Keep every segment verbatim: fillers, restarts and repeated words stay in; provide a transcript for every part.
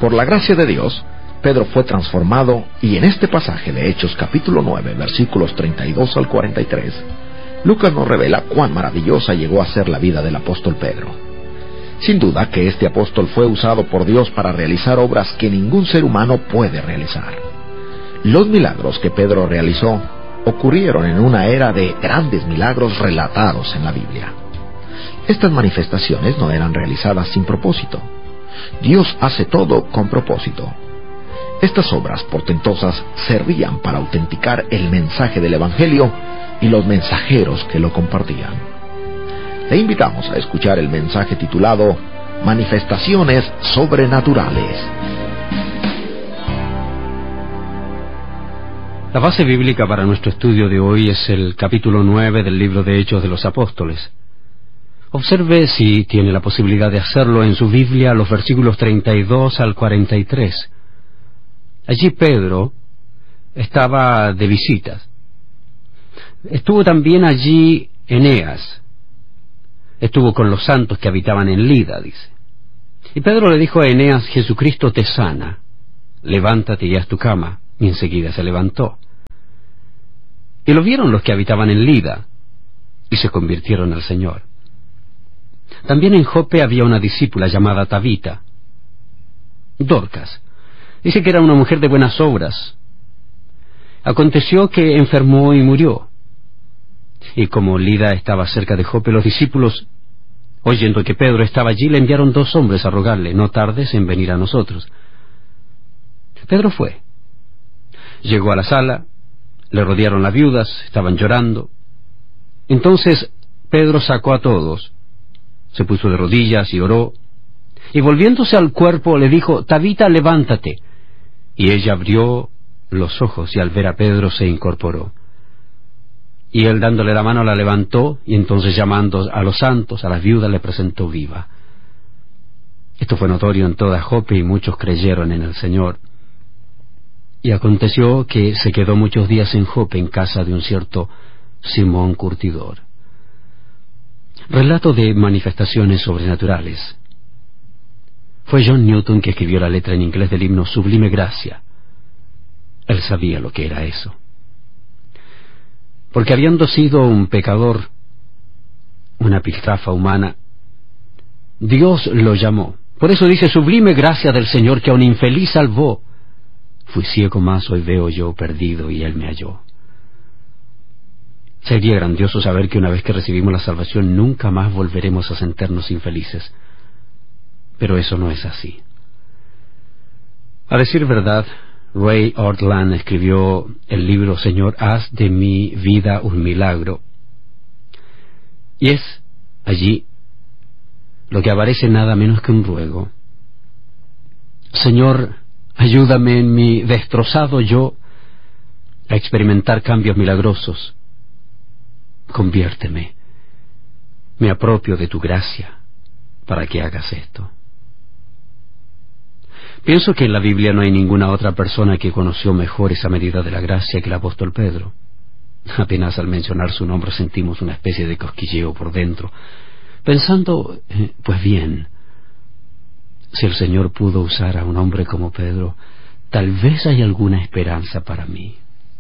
Por la gracia de Dios, Pedro fue transformado, y en este pasaje de Hechos capítulo nueve, versículos treinta y dos al cuarenta y tres, Lucas nos revela cuán maravillosa llegó a ser la vida del apóstol Pedro. Sin duda que este apóstol fue usado por Dios para realizar obras que ningún ser humano puede realizar. Los milagros que Pedro realizó ocurrieron en una era de grandes milagros relatados en la Biblia. Estas manifestaciones no eran realizadas sin propósito. Dios hace todo con propósito. Estas obras portentosas servían para autenticar el mensaje del Evangelio y los mensajeros que lo compartían. Le invitamos a escuchar el mensaje titulado Manifestaciones Sobrenaturales. La base bíblica para nuestro estudio de hoy es el capítulo nueve del libro de Hechos de los Apóstoles. Observe, si tiene la posibilidad de hacerlo, en su Biblia los versículos treinta y dos al cuarenta y tres. Allí Pedro estaba de visitas. Estuvo también allí Eneas. Estuvo con los santos que habitaban en Lida, dice. Y Pedro le dijo a Eneas: Jesucristo te sana, levántate y haz tu cama. Y enseguida se levantó. Y lo vieron los que habitaban en Lida, y se convirtieron al Señor. También en Jope había una discípula llamada Tabita, Dorcas. Dice que era una mujer de buenas obras. Aconteció que enfermó y murió. Y como Lida estaba cerca de Jope, los discípulos, oyendo que Pedro estaba allí, le enviaron dos hombres a rogarle: no tardes en venir a nosotros. Pedro fue. Llegó a la sala, le rodearon las viudas, estaban llorando. Entonces Pedro sacó a todos, se puso de rodillas y oró, y volviéndose al cuerpo le dijo: Tabita, levántate. Y ella abrió los ojos, y al ver a Pedro se incorporó. Y él, dándole la mano, la levantó, y entonces, llamando a los santos, a las viudas, le presentó viva. Esto fue notorio en toda Jope, y muchos creyeron en el Señor. Y aconteció que se quedó muchos días en Jope, en casa de un cierto Simón Curtidor. Relato de manifestaciones sobrenaturales. Fue John Newton que escribió la letra en inglés del himno Sublime Gracia. Él sabía lo que era eso. Porque habiendo sido un pecador, una piltrafa humana, Dios lo llamó. Por eso dice: Sublime gracia del Señor, que a un infeliz salvó. Fui ciego, mas hoy veo yo, perdido, y Él me halló. Sería grandioso saber que una vez que recibimos la salvación nunca más volveremos a sentirnos infelices. Pero eso no es así. A decir verdad, Ray Ortlund escribió el libro Señor, haz de mi vida un milagro. Y es allí lo que aparece nada menos que un ruego. Señor, ayúdame en mi destrozado yo a experimentar cambios milagrosos. Conviérteme, me apropio de tu gracia para que hagas esto. Pienso que en la Biblia no hay ninguna otra persona que conoció mejor esa medida de la gracia que el apóstol Pedro. Apenas al mencionar su nombre sentimos una especie de cosquilleo por dentro, pensando, eh, pues bien, si el Señor pudo usar a un hombre como Pedro, tal vez hay alguna esperanza para mí.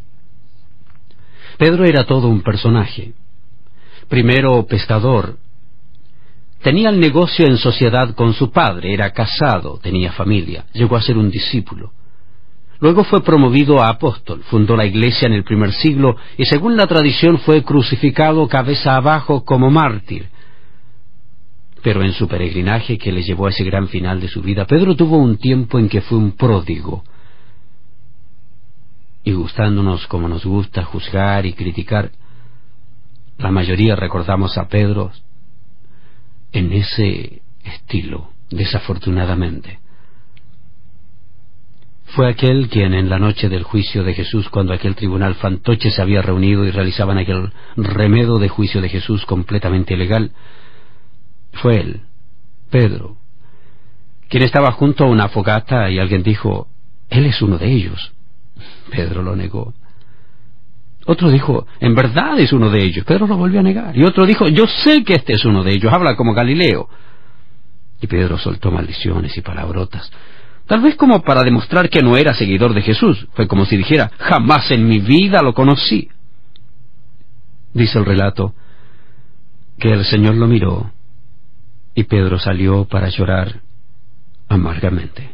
Pedro era todo un personaje. Primero pescador. Tenía el negocio en sociedad con su padre, era casado, tenía familia, llegó a ser un discípulo. Luego fue promovido a apóstol, fundó la iglesia en el primer siglo y según la tradición fue crucificado cabeza abajo como mártir. Pero en su peregrinaje que le llevó a ese gran final de su vida, Pedro tuvo un tiempo en que fue un pródigo. Y gustándonos como nos gusta juzgar y criticar, la mayoría recordamos a Pedro en ese estilo, desafortunadamente. Fue aquel quien en la noche del juicio de Jesús, cuando aquel tribunal fantoche se había reunido y realizaban aquel remedo de juicio de Jesús completamente ilegal, fue él, Pedro, quien estaba junto a una fogata y alguien dijo: él es uno de ellos. Pedro lo negó. Otro dijo: en verdad es uno de ellos. Pedro lo volvió a negar. Y otro dijo: yo sé que este es uno de ellos, habla como Galileo. Y Pedro soltó maldiciones y palabrotas. Tal vez como para demostrar que no era seguidor de Jesús. Fue como si dijera, jamás en mi vida lo conocí. Dice el relato que el Señor lo miró y Pedro salió para llorar amargamente.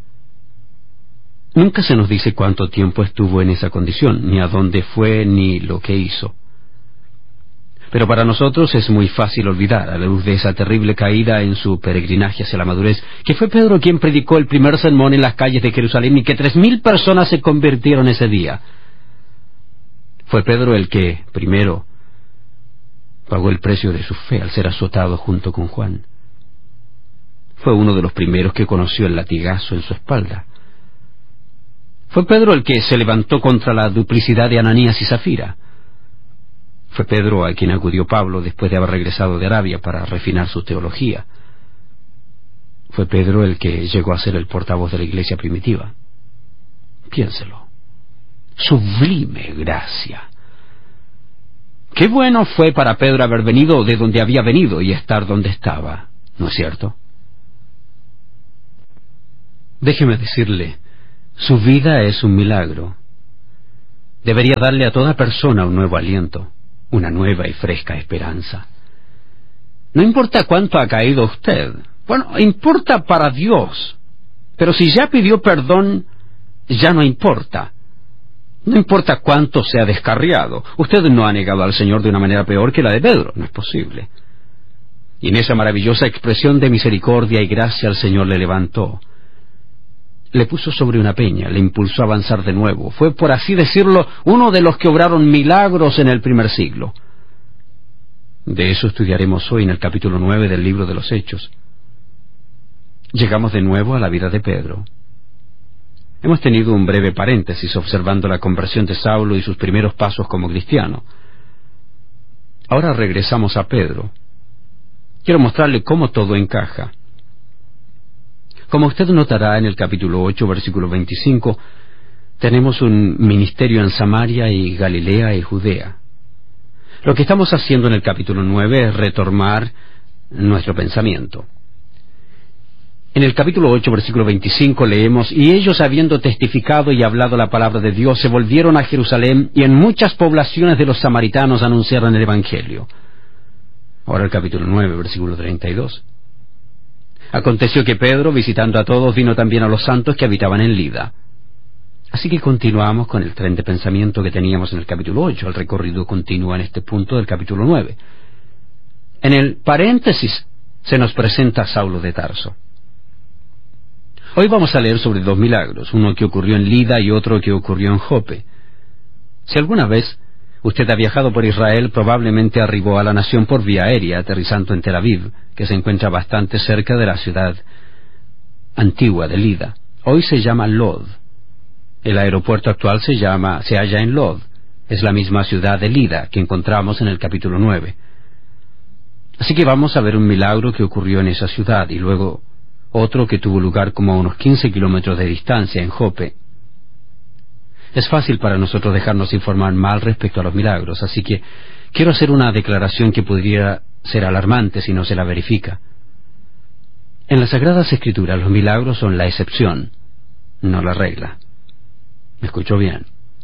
Nunca se nos dice cuánto tiempo estuvo en esa condición, ni a dónde fue, ni lo que hizo. Pero para nosotros es muy fácil olvidar, a la luz de esa terrible caída en su peregrinaje hacia la madurez, que fue Pedro quien predicó el primer sermón en las calles de Jerusalén y que tres mil personas se convirtieron ese día. Fue Pedro el que, primero, pagó el precio de su fe al ser azotado junto con Juan. Fue uno de los primeros que conoció el latigazo en su espalda. Fue Pedro el que se levantó contra la duplicidad de Ananías y Zafira. Fue Pedro a quien acudió Pablo después de haber regresado de Arabia para refinar su teología. Fue Pedro el que llegó a ser el portavoz de la iglesia primitiva. Piénselo. Sublime gracia. Qué bueno fue para Pedro haber venido de donde había venido y estar donde estaba, ¿no es cierto? Déjeme decirle, su vida es un milagro. Debería darle a toda persona un nuevo aliento, una nueva y fresca esperanza. No importa cuánto ha caído usted, bueno, importa para Dios, pero si ya pidió perdón, ya no importa. No importa cuánto se ha descarriado, usted no ha negado al Señor de una manera peor que la de Pedro, no es posible. Y en esa maravillosa expresión de misericordia y gracia el Señor le levantó. Le puso sobre una peña, le impulsó a avanzar de nuevo. Fue, por así decirlo, uno de los que obraron milagros en el primer siglo. De eso estudiaremos hoy en el capítulo nueve del libro de los Hechos. Llegamos de nuevo a la vida de Pedro. Hemos tenido un breve paréntesis observando la conversión de Saulo y sus primeros pasos como cristiano. Ahora regresamos a Pedro. Quiero mostrarle cómo todo encaja. Como usted notará en el capítulo ocho, versículo veinticinco, tenemos un ministerio en Samaria y Galilea y Judea. Lo que estamos haciendo en el capítulo nueve es retomar nuestro pensamiento. En el capítulo ocho, versículo veinticinco, leemos, y ellos, habiendo testificado y hablado la palabra de Dios, se volvieron a Jerusalén, y en muchas poblaciones de los samaritanos anunciaron el Evangelio. Ahora el capítulo nueve, versículo treinta y dos. Aconteció que Pedro, visitando a todos, vino también a los santos que habitaban en Lida. Así que continuamos con el tren de pensamiento que teníamos en el capítulo ocho. El recorrido continúa en este punto del capítulo nueve. En el paréntesis se nos presenta Saulo de Tarso. Hoy vamos a leer sobre dos milagros, uno que ocurrió en Lida y otro que ocurrió en Jope. Si alguna vez usted ha viajado por Israel, probablemente arribó a la nación por vía aérea, aterrizando en Tel Aviv, que se encuentra bastante cerca de la ciudad antigua de Lida. Hoy se llama Lod. El aeropuerto actual se llama, se halla en Lod. Es la misma ciudad de Lida que encontramos en el capítulo nueve. Así que vamos a ver un milagro que ocurrió en esa ciudad y luego otro que tuvo lugar como a unos quince kilómetros de distancia en Jope. Es fácil para nosotros dejarnos informar mal respecto a los milagros, así que quiero hacer una declaración que podría ser alarmante si no se la verifica. En las Sagradas Escrituras los milagros son la excepción, no la regla. ¿Me escuchó bien?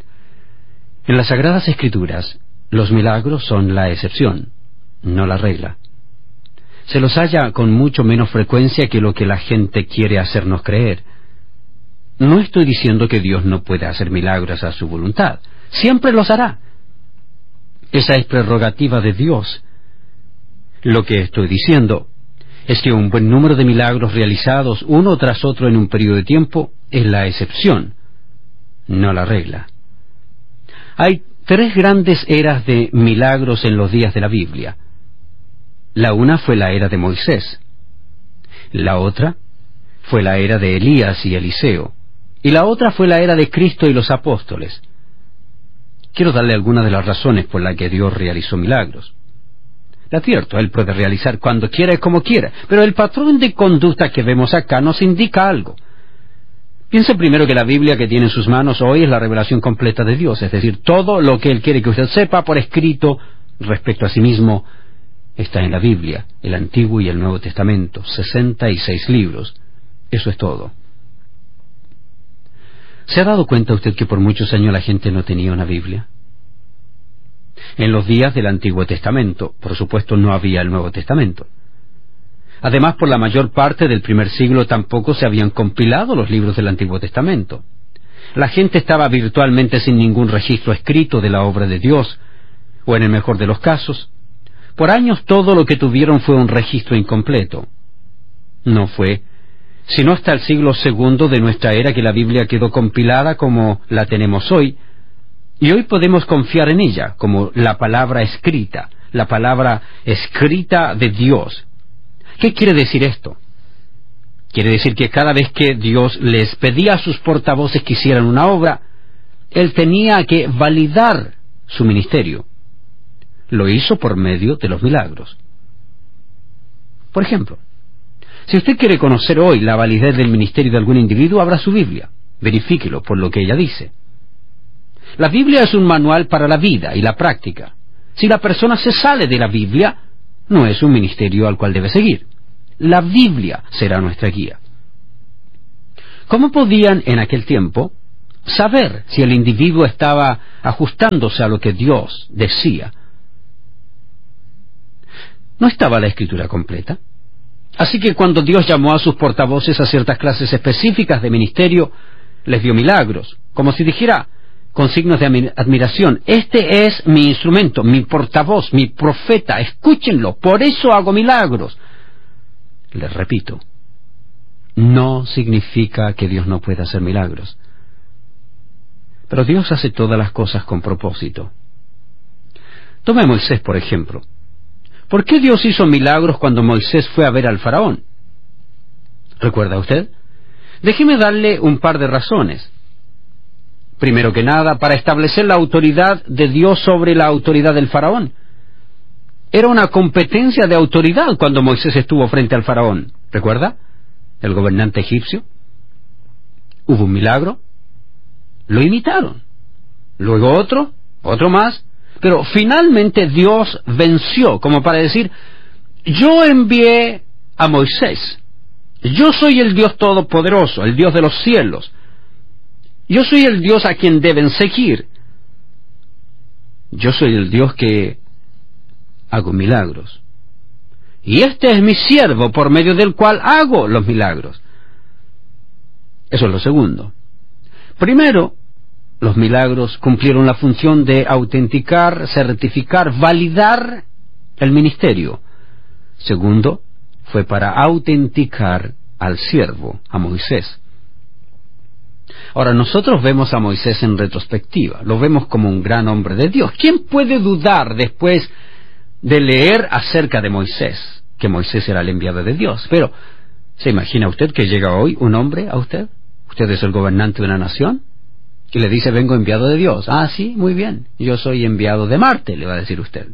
En las Sagradas Escrituras los milagros son la excepción, no la regla. Se los halla con mucho menos frecuencia que lo que la gente quiere hacernos creer. No estoy diciendo que Dios no pueda hacer milagros a su voluntad. Siempre los hará. Esa es prerrogativa de Dios. Lo que estoy diciendo es que un buen número de milagros realizados uno tras otro en un periodo de tiempo es la excepción, no la regla. Hay tres grandes eras de milagros en los días de la Biblia. La una fue la era de Moisés. La otra fue la era de Elías y Eliseo. Y la otra fue la era de Cristo y los apóstoles. Quiero darle algunas de las razones por las que Dios realizó milagros. Es cierto, Él puede realizar cuando quiera y como quiera, pero el patrón de conducta que vemos acá nos indica algo. Piense primero que la Biblia que tiene en sus manos hoy es la revelación completa de Dios, es decir, todo lo que Él quiere que usted sepa por escrito respecto a sí mismo está en la Biblia, el Antiguo y el Nuevo Testamento, sesenta y seis libros. Eso es todo. ¿Se ha dado cuenta usted que por muchos años la gente no tenía una Biblia? En los días del Antiguo Testamento, por supuesto, no había el Nuevo Testamento. Además, por la mayor parte del primer siglo tampoco se habían compilado los libros del Antiguo Testamento. La gente estaba virtualmente sin ningún registro escrito de la obra de Dios, o en el mejor de los casos, por años todo lo que tuvieron fue un registro incompleto. No fue sino hasta el siglo segundo de nuestra era que la Biblia quedó compilada como la tenemos hoy, y hoy podemos confiar en ella como la palabra escrita, la palabra escrita de Dios. ¿Qué quiere decir esto? Quiere decir que cada vez que Dios les pedía a sus portavoces que hicieran una obra, Él tenía que validar su ministerio. Lo hizo por medio de los milagros. Por ejemplo, si usted quiere conocer hoy la validez del ministerio de algún individuo, abra su Biblia. Verifíquelo por lo que ella dice. La Biblia es un manual para la vida y la práctica. Si la persona se sale de la Biblia, no es un ministerio al cual debe seguir. La Biblia será nuestra guía. ¿Cómo podían en aquel tiempo saber si el individuo estaba ajustándose a lo que Dios decía? No estaba la Escritura completa. Así que cuando Dios llamó a sus portavoces a ciertas clases específicas de ministerio, les dio milagros, como si dijera, con signos de admiración, este es mi instrumento, mi portavoz, mi profeta, escúchenlo, por eso hago milagros. Les repito, no significa que Dios no pueda hacer milagros. Pero Dios hace todas las cosas con propósito. Tome a Moisés, por ejemplo. ¿Por qué Dios hizo milagros cuando Moisés fue a ver al faraón? ¿Recuerda usted? Déjeme darle un par de razones. Primero que nada, para establecer la autoridad de Dios sobre la autoridad del faraón. Era una competencia de autoridad cuando Moisés estuvo frente al faraón. ¿Recuerda? El gobernante egipcio. Hubo un milagro. Lo imitaron. Luego otro, otro más. Pero finalmente Dios venció, como para decir, yo envié a Moisés. Yo soy el Dios todopoderoso, el Dios de los cielos. Yo soy el Dios a quien deben seguir. Yo soy el Dios que hago milagros. Y este es mi siervo por medio del cual hago los milagros. Eso es lo segundo. Primero, los milagros cumplieron la función de autenticar, certificar, validar el ministerio. Segundo, fue para autenticar al siervo, a Moisés. Ahora, nosotros vemos a Moisés en retrospectiva, lo vemos como un gran hombre de Dios. ¿Quién puede dudar después de leer acerca de Moisés, que Moisés era el enviado de Dios? Pero, ¿se imagina usted que llega hoy un hombre a usted? ¿Usted es el gobernante de una nación? Y le dice, vengo enviado de Dios. Ah, sí, muy bien. Yo soy enviado de Marte, le va a decir usted.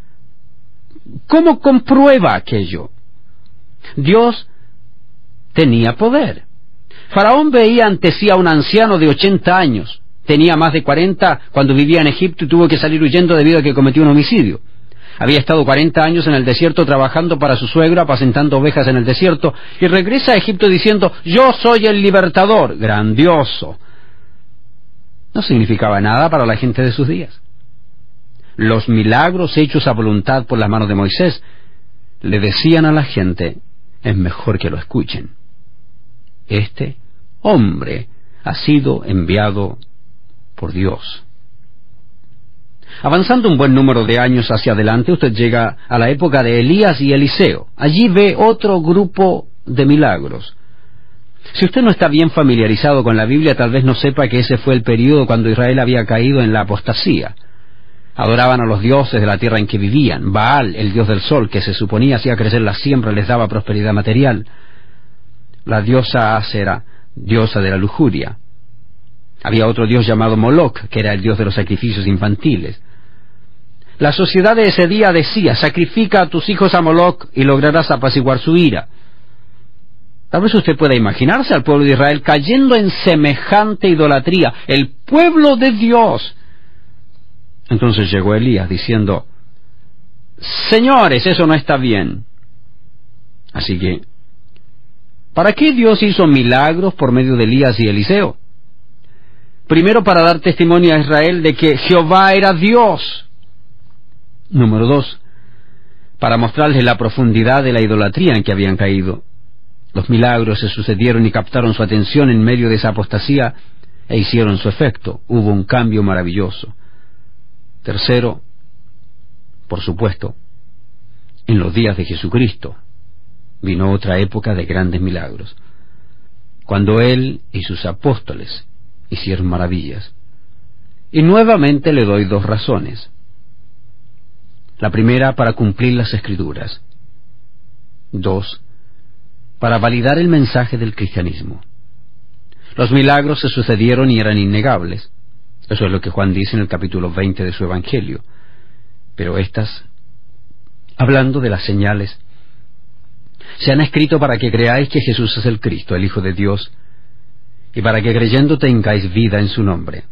¿Cómo comprueba aquello? Dios tenía poder. Faraón veía ante sí a un anciano de ochenta años. Tenía más de cuarenta cuando vivía en Egipto y tuvo que salir huyendo debido a que cometió un homicidio. Había estado cuarenta años en el desierto trabajando para su suegro, apacentando ovejas en el desierto, y regresa a Egipto diciendo, yo soy el libertador. Grandioso. No significaba nada para la gente de sus días. Los milagros hechos a voluntad por las manos de Moisés le decían a la gente, es mejor que lo escuchen. Este hombre ha sido enviado por Dios. Avanzando un buen número de años hacia adelante, usted llega a la época de Elías y Eliseo. Allí ve otro grupo de milagros. Si usted no está bien familiarizado con la Biblia, tal vez no sepa que ese fue el período cuando Israel había caído en la apostasía. Adoraban a los dioses de la tierra en que vivían. Baal, el dios del sol, que se suponía hacía crecer la siembra, les daba prosperidad material. La diosa Asera, diosa de la lujuria. Había otro dios llamado Moloc, que era el dios de los sacrificios infantiles. La sociedad de ese día decía, sacrifica a tus hijos a Moloc y lograrás apaciguar su ira. Tal vez usted pueda imaginarse al pueblo de Israel cayendo en semejante idolatría, el pueblo de Dios. Entonces llegó Elías diciendo, señores, eso no está bien. Así que, ¿para qué Dios hizo milagros por medio de Elías y Eliseo? Primero, para dar testimonio a Israel de que Jehová era Dios. Número dos, para mostrarles la profundidad de la idolatría en que habían caído. Los milagros se sucedieron y captaron su atención en medio de esa apostasía e hicieron su efecto. Hubo un cambio maravilloso. Tercero, por supuesto, en los días de Jesucristo vino otra época de grandes milagros, cuando Él y sus apóstoles hicieron maravillas. Y nuevamente le doy dos razones. La primera, para cumplir las Escrituras. Dos, para validar el mensaje del cristianismo. Los milagros se sucedieron y eran innegables. Eso es lo que Juan dice en el capítulo veinte de su Evangelio. Pero estas, hablando de las señales, se han escrito para que creáis que Jesús es el Cristo, el Hijo de Dios, y para que creyendo tengáis vida en su nombre.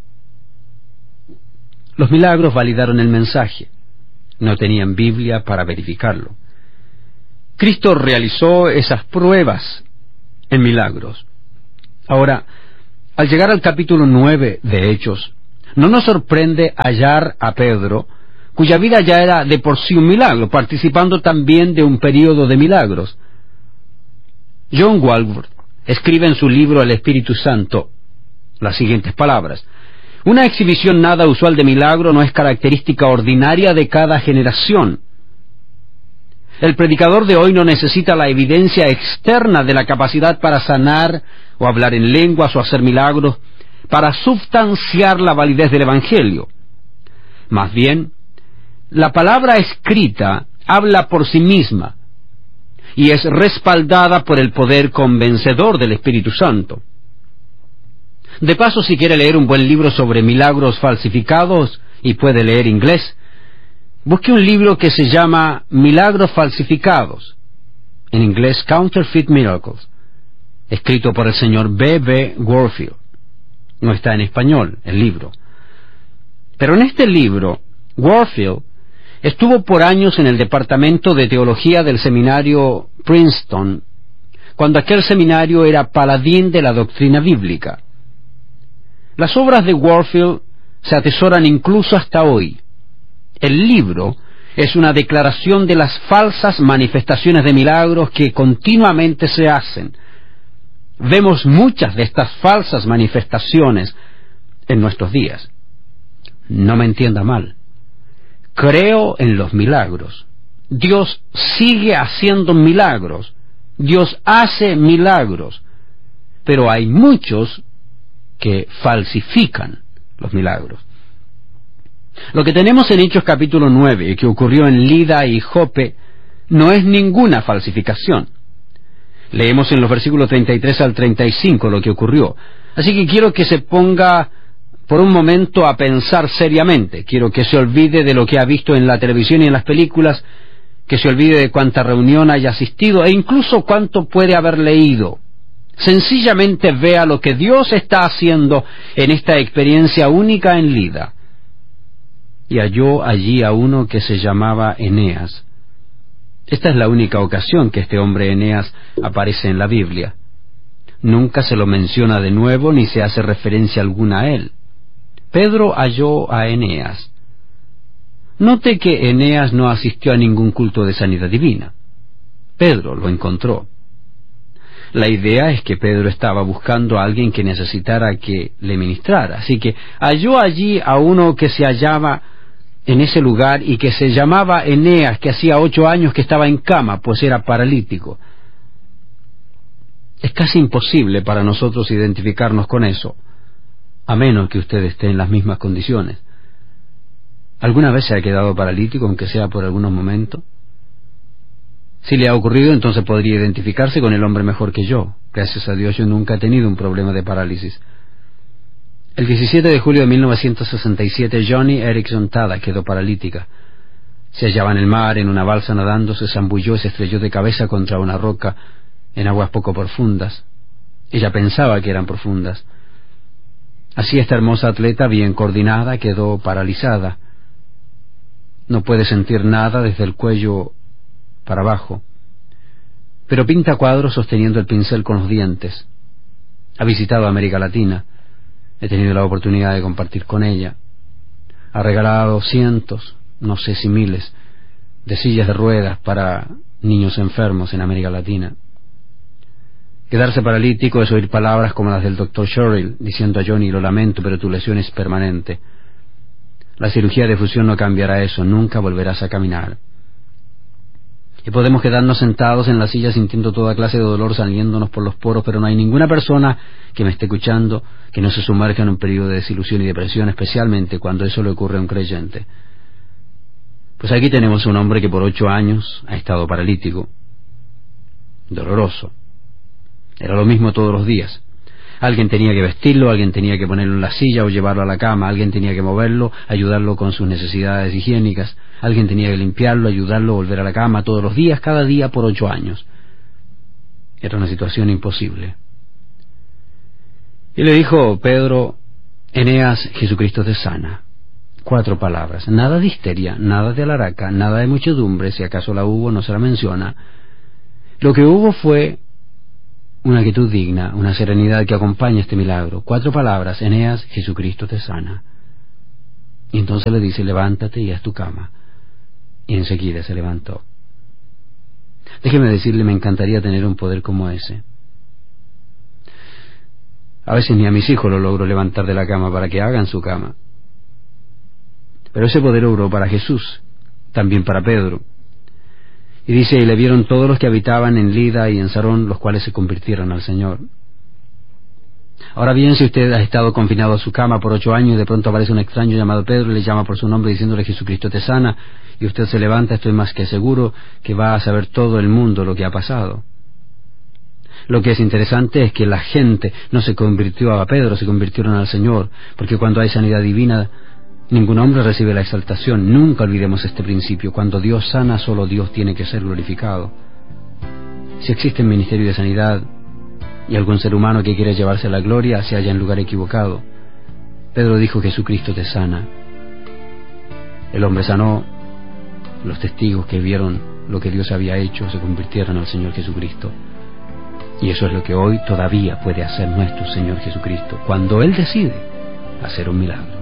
Los milagros validaron el mensaje. No tenían Biblia para verificarlo. Cristo realizó esas pruebas en milagros. Ahora, al llegar al capítulo nueve de Hechos, no nos sorprende hallar a Pedro, cuya vida ya era de por sí un milagro, participando también de un período de milagros. John Walworth escribe en su libro El Espíritu Santo las siguientes palabras: una exhibición nada usual de milagro no es característica ordinaria de cada generación. El predicador de hoy no necesita la evidencia externa de la capacidad para sanar o hablar en lenguas o hacer milagros para substanciar la validez del Evangelio. Más bien, la palabra escrita habla por sí misma y es respaldada por el poder convencedor del Espíritu Santo. De paso, si quiere leer un buen libro sobre milagros falsificados y puede leer inglés, busque un libro que se llama Milagros Falsificados, en inglés Counterfeit Miracles, escrito por el señor B B Warfield. No está en español el libro. Pero en este libro, Warfield estuvo por años en el departamento de teología del seminario Princeton, cuando aquel seminario era paladín de la doctrina bíblica. Las obras de Warfield se atesoran incluso hasta hoy. El libro es una declaración de las falsas manifestaciones de milagros que continuamente se hacen. Vemos muchas de estas falsas manifestaciones en nuestros días. No me entienda mal. Creo en los milagros. Dios sigue haciendo milagros. Dios hace milagros. Pero hay muchos que falsifican los milagros. Lo que tenemos en Hechos capítulo nueve, que ocurrió en Lida y Jope, no es ninguna falsificación. Leemos en los versículos treinta y tres al treinta y cinco lo que ocurrió. Así que quiero que se ponga por un momento a pensar seriamente. Quiero que se olvide de lo que ha visto en la televisión y en las películas, que se olvide de cuánta reunión haya asistido e incluso cuánto puede haber leído. Sencillamente vea lo que Dios está haciendo en esta experiencia única en Lida. Y halló allí a uno que se llamaba Eneas. Esta es la única ocasión que este hombre Eneas aparece en la Biblia. Nunca se lo menciona de nuevo ni se hace referencia alguna a él. Pedro halló a Eneas. Note que Eneas no asistió a ningún culto de sanidad divina. Pedro lo encontró. La idea es que Pedro estaba buscando a alguien que necesitara que le ministrara. Así que halló allí a uno que se hallaba en ese lugar y que se llamaba Eneas, que hacía ocho años que estaba en cama, pues era paralítico. Es casi imposible para nosotros identificarnos con eso, a menos que usted esté en las mismas condiciones. ¿Alguna vez se ha quedado paralítico, aunque sea por algunos momentos? Si le ha ocurrido, entonces podría identificarse con el hombre mejor que yo. Gracias a Dios yo nunca he tenido un problema de parálisis. El diecisiete de julio de mil novecientos sesenta y siete, Johnny Erickson Tada quedó paralítica. Se hallaba en el mar, en una balsa nadando, se zambulló y se estrelló de cabeza contra una roca en aguas poco profundas. Ella pensaba que eran profundas. Así esta hermosa atleta, bien coordinada, quedó paralizada. No puede sentir nada desde el cuello para abajo, pero pinta cuadros sosteniendo el pincel con los dientes. Ha visitado América Latina. He tenido la oportunidad de compartir con ella. Ha regalado cientos, no sé si miles, de sillas de ruedas para niños enfermos en América Latina. Quedarse paralítico es oír palabras como las del doctor Sherrill diciendo a Johnny: lo lamento, pero tu lesión es permanente. La cirugía de fusión no cambiará eso, nunca volverás a caminar. Y podemos quedarnos sentados en la silla sintiendo toda clase de dolor saliéndonos por los poros, pero no hay ninguna persona que me esté escuchando que no se sumerja en un periodo de desilusión y depresión, especialmente cuando eso le ocurre a un creyente. Pues aquí tenemos un hombre que por ocho años ha estado paralítico. Doloroso. Era lo mismo todos los días. Alguien tenía que vestirlo, alguien tenía que ponerlo en la silla o llevarlo a la cama, alguien tenía que moverlo, ayudarlo con sus necesidades higiénicas, alguien tenía que limpiarlo, ayudarlo a volver a la cama todos los días, cada día por ocho años. Era una situación imposible. Y le dijo Pedro: Eneas, Jesucristo te sana. Cuatro palabras, nada de histeria, nada de alaraca, nada de muchedumbre, si acaso la hubo no se la menciona. Lo que hubo fue una quietud digna, una serenidad que acompaña este milagro. Cuatro palabras: Eneas, Jesucristo te sana. Y entonces le dice: levántate y haz tu cama. Y enseguida se levantó. Déjeme decirle, me encantaría tener un poder como ese. A veces ni a mis hijos lo logro levantar de la cama para que hagan su cama. Pero ese poder obró para Jesús, también para Pedro. Y dice: y le vieron todos los que habitaban en Lida y en Sarón, los cuales se convirtieron al Señor. Ahora bien, si usted ha estado confinado a su cama por ocho años y de pronto aparece un extraño llamado Pedro y le llama por su nombre diciéndole: Jesucristo te sana, y usted se levanta, estoy más que seguro que va a saber todo el mundo lo que ha pasado. Lo que es interesante es que la gente no se convirtió a Pedro, se convirtieron al Señor, porque cuando hay sanidad divina, ningún hombre recibe la exaltación. Nunca olvidemos este principio: cuando Dios sana, solo Dios tiene que ser glorificado. Si existe un ministerio de sanidad y algún ser humano que quiere llevarse la gloria, se halla en lugar equivocado. Pedro dijo: Jesucristo te sana. El hombre sanó. Los testigos que vieron lo que Dios había hecho se convirtieron al Señor Jesucristo. Y eso es lo que hoy todavía puede hacer nuestro Señor Jesucristo, cuando Él decide hacer un milagro.